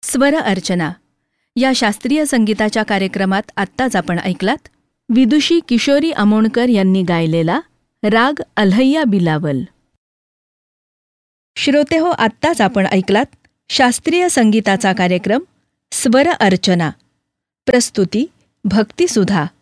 स्वर अर्चना या शास्त्रीय संगीताच्या कार्यक्रमात आत्ताच आपण ऐकलात विदुषी किशोरी आमोणकर यांनी गायलेला राग अल्हैया बिलावल. श्रोतेहो, आत्ताच आपण ऐकलात शास्त्रीय संगीताचा कार्यक्रम स्वर अर्चना. प्रस्तुती भक्तिसुधा.